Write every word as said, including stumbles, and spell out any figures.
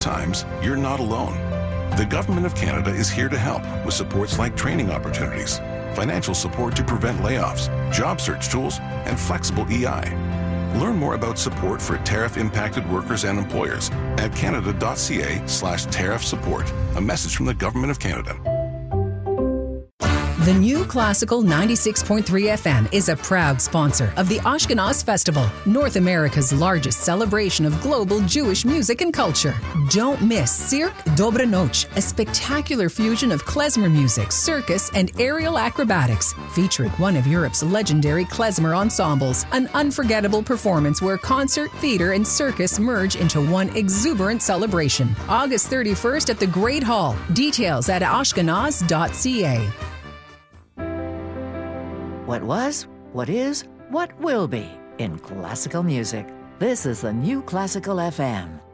times, you're not alone. The Government of Canada is here to help with supports like training opportunities, financial support to prevent layoffs, job search tools, and flexible E I. Learn more about support for tariff-impacted workers and employers at canada.ca slash tariff support. A message from the Government of Canada. The new Classical ninety-six point three F M is a proud sponsor of the Ashkenaz Festival, North America's largest celebration of global Jewish music and culture. Don't miss Cirque Dobre Noche, a spectacular fusion of klezmer music, circus, and aerial acrobatics, featuring one of Europe's legendary klezmer ensembles. An unforgettable performance where concert, theater, and circus merge into one exuberant celebration. August thirty-first at the Great Hall. Details at ashkenaz dot c a. What was, what is, what will be in classical music. This is the new Classical F M.